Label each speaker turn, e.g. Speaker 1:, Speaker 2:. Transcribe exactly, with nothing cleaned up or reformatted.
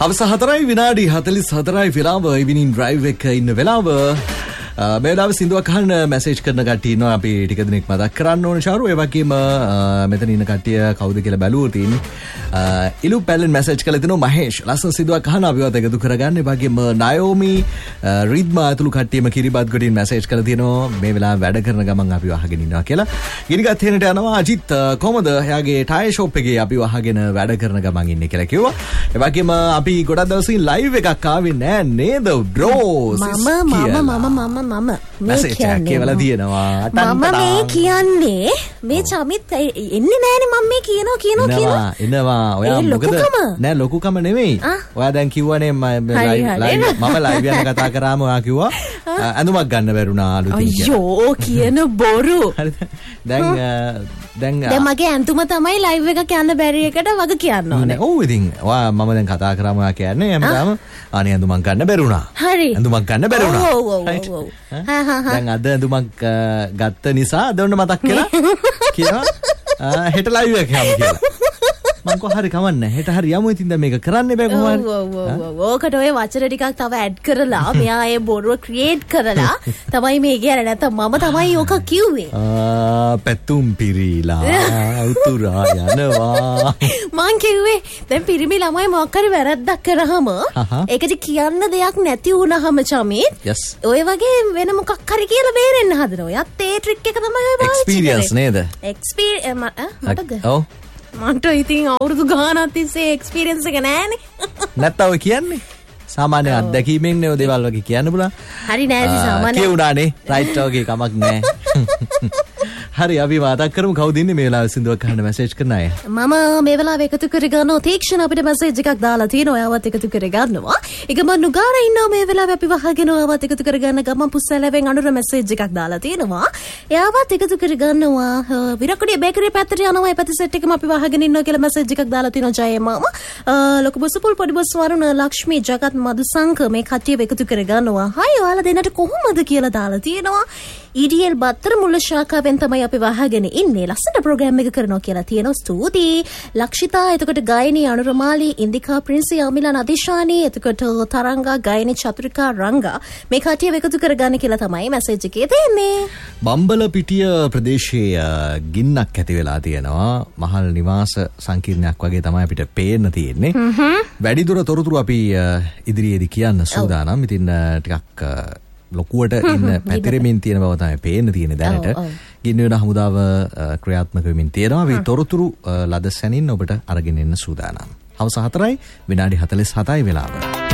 Speaker 1: හවස හතරයි විනාඩි හතළිස් හතරයි වෙලාව ඉවිනින් ඩ්‍රයිව් එක ඉන්න වෙලාව මේ වෙලාව සින්දුවක් අහන්න මැසේජ් කරන කට්ටිය ඉන්නවා අපි ටික දිනක් මතක් කරන්න ඕන ශාරු ඒ වගේම මෙතන ඉන්න කට්ටිය කවුද කියලා බැලුවොත් ඉන්නේ ඉලු පැලෙන් මැසේජ් කරලා තිනවා මහේෂ් ලස්සන සින්දුවක් අහන්න අපිවත් එකතු කරගන්න ඒ වගේම නයෝමි රිද්මා ඇතුළු කට්ටියම කිරිබත් ගොඩින් මැසේජ් කරලා තිනවා මේ වෙලාව වැඩ කරන ගමන් අපිව අහගෙන ඉන්නවා කියලා ගිනිගත් හේනට යනවා අජිත් කොහමද එයාගේ ටයර් ෂොප් එකේ අපිව අහගෙන වැඩ කරන ගමන් ඉන්නේ කියලා කිව්වා ඒ වගේම අපි ගොඩක් දවසින් ලයිව් එකක් ආවේ නෑ නේද බ්‍රෝ
Speaker 2: මම මම මම මම මම
Speaker 1: මේ කියන්නේ
Speaker 2: මම මේ කියන්නේ මේ චමිත් එන්නේ නෑනේ මම මේ කියනවා කියනවා කියනවා
Speaker 1: එනවා ඔයා මොකද නෑ ලොකුකම නෙමෙයි ඔයා දැන් කිව්වනේ මම ලයිව් මම ලයිව් යන කතා කරාම ඔයා කිව්වා ඇඳුමක් ගන්න බැරුණා අලුතින්
Speaker 2: අයියෝ කියන බොරු
Speaker 1: දැන් දැන්
Speaker 2: දැන් මගේ ඇඳුම තමයි ලයිව් එකක් යන්න බැරි එකට වග කියන්න ඕනේ
Speaker 1: ඔව් ඉතින් ඔයා මම දැන් කතා කරාම ඔයා කියන්නේ හැමදාම අනේ ඇඳුමක් ගන්න බැරුණා
Speaker 2: හරි
Speaker 1: ඇඳුමක් ගන්න බැරුණා
Speaker 2: ඔව් ඔව් ඔව්
Speaker 1: දැන් අද ඇඳුමක් ගත්ත නිසා අද ඔන්න මතක් කළා කියලා හෙට ලයිව් එකක් යමු කියලා මං කො හරි කවන්නේ හෙට හරි යමු ඉතින් දැන් මේක කරන්න බෑ කොහොමද
Speaker 2: ඔව් ඔව් ඕකට ඔය වචන ටිකක් තව ඇඩ් කරලා මෙයා ඒ බොරුව ක්‍රියේට් කරලා තමයි මේ කියන්නේ නැත්නම් මම තමයි ඕක කිව්වේ
Speaker 1: ආ පැතුම් පිරීලා උතුරා යනවා
Speaker 2: මං කිව්වේ දැන් පිරිමි ළමයි මොකක් හරි වැරද්දක් කරාම ඒකට කියන්න දෙයක් නැති වුණාම චමිත් ඔය වගේ වෙන මොකක් හරි කියලා බේරෙන්න හදනවා ඔයත් ඒ ට්‍රික් එක තමයි ඔය පාවිච්චි කරන්නේ
Speaker 1: එක්ස්පීරියන්ස් නේද
Speaker 2: එක්ස්පීරියන්ස් මටද
Speaker 1: ඔව්
Speaker 2: මන්ට ඉතින් අවුරුදු ගානක් තිස්සේ එක්ස්පීරියන්ස් එක නෑනේ
Speaker 1: නැත්තම් ඔය කියන්නේ සාමාන්‍ය අත්දැකීමෙන් නේ ඔය දේවල් වගේ කියන්න බුණා
Speaker 2: හරි නෑ සාමාන්‍ය
Speaker 1: කියුණානේ රයිට් වගේ කමක් නෑ හරි අපි වාදක් කරමු කවුද ඉන්නේ මේ වෙලාවේ සින්දුවක් අහන්න මැසේජ් කරන අය
Speaker 2: මම මේ වෙලාවේ එකතු කරගන්නවා තීක්ෂණ අපිට මැසේජ් එකක් දාලා තියෙනවා ඔයාවත් එකතු කරගන්නවා ඒක මම නුගාර ඉන්නවා මේ වෙලාවේ අපි වහගෙන ඔයාවත් එකතු කරගන්න ගමන් පුස්සලෙන් අනුර මැසේජ් එකක් දාලා තියෙනවා එයාවත් එකතු කරගන්නවා විරකුඩිය බේකරි පැත්තට යනවා ඒ පැත්තේ සෙට් එකම අපි වහගෙන ඉන්නවා කියලා මැසේජ් එකක් දාලා තියෙනවා ජය මාම ලොකු බොසපුල් පොඩි බොස් වරුණ ලක්ෂ්මී ජගත් මදුසංක මේ කට්ටිය එකතු කරගන්නවා හයි ඔයාලා දෙන්නට කොහොමද කියලා දාලා තියෙනවා ඊඩීඑල් බත්තර මුල්ල ශාඛාවෙන් තමයි අපි වහගෙන ඉන්නේ ලස්සන ප්‍රෝග්‍රෑම් එක කරනවා කියලා තියෙනවා ස්තුතියි ලක්ෂිතා එතකොට ගායනී අනුරමාලි ඉන්දිකා ප්‍රින්සි අමිලා නදිෂානි එතකොට තරංගා ගායනී චතුරිකා රංගා මේ කට්ටිය එකතු කරගන්න කියලා තමයි මැසේජ් එකේ තියෙන්නේ
Speaker 1: බම්බලපිටිය ප්‍රදේශයේ ගින්නක් ඇති වෙලා තියෙනවා මහල් නිවාස සංකීර්ණයක් වගේ තමයි අපිට පේන්න තියෙන්නේ වැඩිදුර තොරතුරු අපි ඉදිරියේදී කියන්න සූදානම් ඉතින් ටිකක් ලොකුවට ඉන්න පැතිරෙමින් තියෙන බව තමයි පේන්න තියෙන්නේ දැනට. ගින්න වෙන හමුදාව ක්‍රියාත්මක වෙමින් තියෙනවා. මේ තොරතුරු ලද සැනින් ඔබට අරගෙන එන්න සූදානම්. හවස හතරයි විනාඩි හතළිස් හතයි වෙලාව.